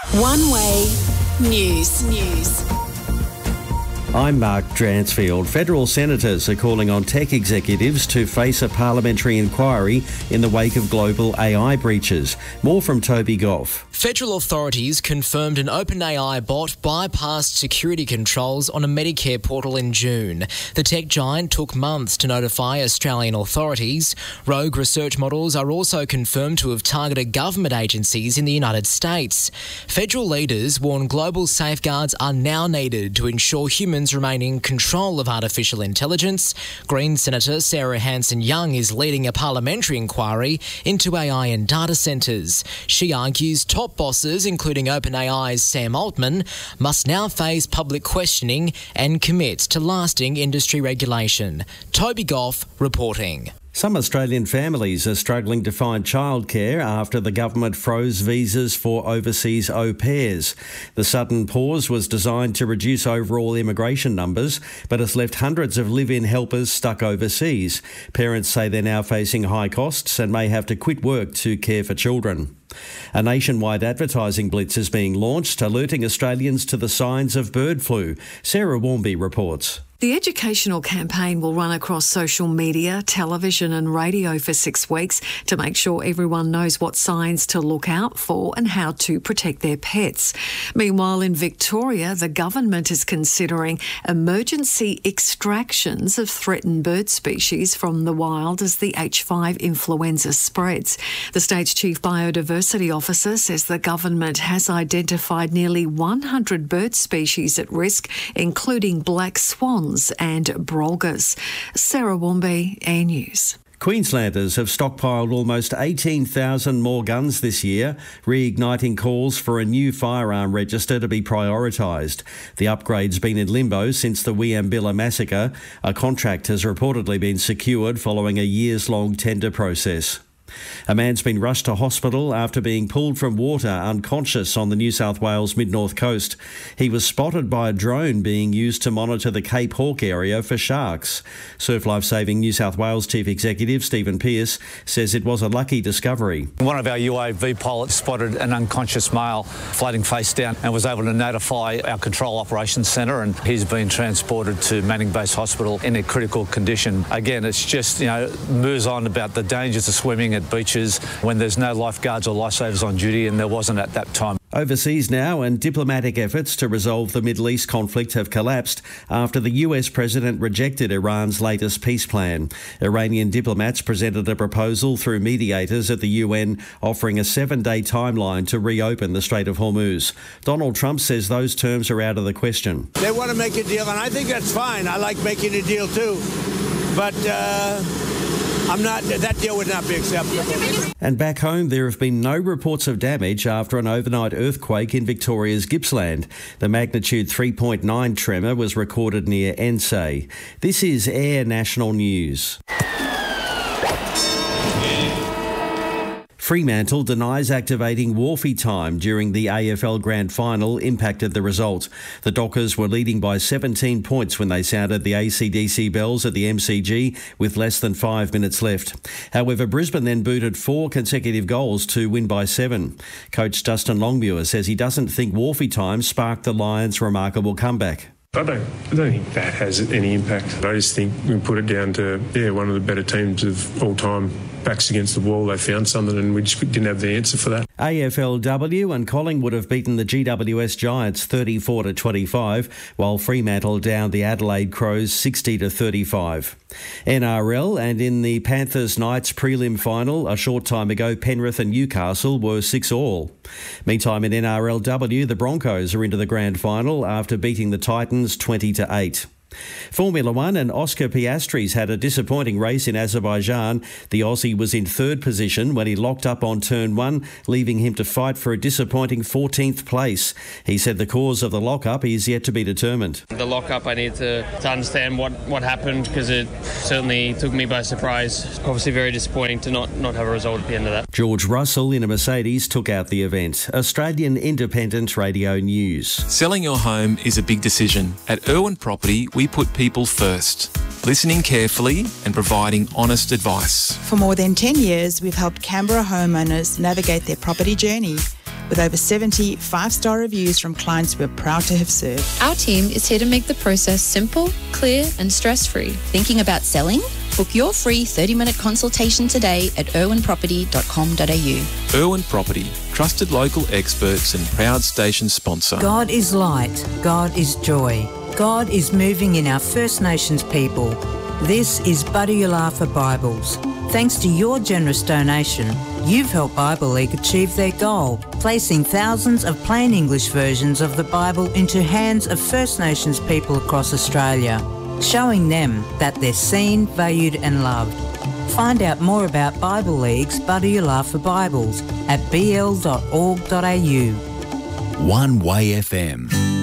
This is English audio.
One Way News. I'm Mark Dransfield. Federal senators are calling on tech executives to face a parliamentary inquiry in the wake of global AI breaches. More from Toby Goff. Federal authorities confirmed an OpenAI bot bypassed security controls on a Medicare portal in June. The tech giant took months to notify Australian authorities. Rogue research models are also confirmed to have targeted government agencies in the United States. Federal leaders warn global safeguards are now needed to ensure humans remain in control of artificial intelligence. Green Senator Sarah Hanson-Young is leading a parliamentary inquiry into AI and data centres. She argues top bosses, including OpenAI's Sam Altman, must now face public questioning and commit to lasting industry regulation. Toby Goff reporting. Some Australian families are struggling to find childcare after the government froze visas for overseas au pairs. The sudden pause was designed to reduce overall immigration numbers, but has left hundreds of live-in helpers stuck overseas. Parents say they're now facing high costs and may have to quit work to care for children. A nationwide advertising blitz is being launched, alerting Australians to the signs of bird flu. Sarah Warmby reports. The educational campaign will run across social media, television and radio for 6 weeks to make sure everyone knows what signs to look out for and how to protect their pets. Meanwhile, in Victoria, the government is considering emergency extractions of threatened bird species from the wild as the H5 influenza spreads. The state's chief biodiversity officer says the government has identified nearly 100 bird species at risk, including black swans and brolgas. Sarah Warmby, Air News. Queenslanders have stockpiled almost 18,000 more guns this year, reigniting calls for a new firearm register to be prioritised. The upgrade's been in limbo since the Wiambilla massacre. A contract has reportedly been secured following a years-long tender process. A man's been rushed to hospital after being pulled from water unconscious on the New South Wales mid-north coast. He was spotted by a drone being used to monitor the Cape Hawke area for sharks. Surf Life Saving New South Wales Chief Executive Stephen Pearce says it was a lucky discovery. One of our UAV pilots spotted an unconscious male floating face down and was able to notify our Control Operations Centre, and he's been transported to Manning Base Hospital in a critical condition. Again, it's just, moves on about the dangers of swimming at beaches when there's no lifeguards or lifesavers on duty, and there wasn't at that time. Overseas now, and diplomatic efforts to resolve the Middle East conflict have collapsed after the US president rejected Iran's latest peace plan. Iranian diplomats presented a proposal through mediators at the UN offering a 7-day timeline to reopen the Strait of Hormuz. Donald Trump says those terms are out of the question. They want to make a deal, and I think that's fine. I like making a deal too. But that deal would not be acceptable. And back home, there have been no reports of damage after an overnight earthquake in Victoria's Gippsland. The magnitude 3.9 tremor was recorded near Ensay. This is Air National News. Fremantle denies activating Wharfie time during the AFL Grand Final impacted the result. The Dockers were leading by 17 points when they sounded the AC/DC bells at the MCG with less than 5 minutes left. However, Brisbane then booted 4 consecutive goals to win by 7. Coach Justin Longmuir says he doesn't think Wharfie time sparked the Lions' remarkable comeback. I don't think that has any impact. I just think we put it down to, one of the better teams of all time. Backs against the wall, they found something and we just didn't have the answer for that. AFLW and Collingwood have beaten the GWS Giants 34-25, while Fremantle downed the Adelaide Crows 60-35. NRL, and in the Panthers Knights prelim final a short time ago, Penrith and Newcastle were 6-all. Meantime, in NRLW, the Broncos are into the grand final after beating the Titans 20-8. Formula One and Oscar Piastri's had a disappointing race in Azerbaijan. The Aussie was in third position when he locked up on turn 1, leaving him to fight for a disappointing 14th place. He said the cause of the lock-up is yet to be determined. The lock-up, I need to understand what happened, because it certainly took me by surprise. Obviously very disappointing to not have a result at the end of that. George Russell in a Mercedes took out the event. Australian Independent Radio News. Selling your home is a big decision. At Irwin Property, we put people first, listening carefully and providing honest advice. For more than 10 years, we've helped Canberra homeowners navigate their property journey. with over 70 5-star reviews from clients we're proud to have served. Our team is here to make the process simple, clear and stress-free. Thinking about selling? Book your free 30-minute consultation today at irwinproperty.com.au. Irwin Property, trusted local experts and proud station sponsor. God is light. God is joy. God is moving in our First Nations people. This is Buddyalafa Bibles. Thanks to your generous donation, you've helped Bible League achieve their goal, placing thousands of plain English versions of the Bible into hands of First Nations people across Australia, showing them that they're seen, valued and loved. Find out more about Bible League's Buddyalafa Bibles at bl.org.au. One Way FM.